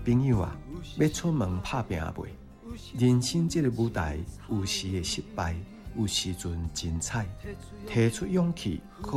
朋友啊，要出门打拼未？人生这个舞台，有时会失败，有时阵精彩。提出勇气，